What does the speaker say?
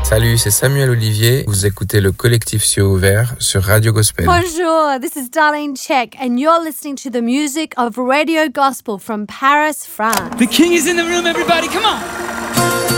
Salut, c'est Samuel Olivier. Vous écoutez le collectif Cieux Ouvert sur Radio Gospel. Bonjour, this is Darlene Check, and you're listening to the music of Radio Gospel from Paris, France. The King is in the room, everybody, come on!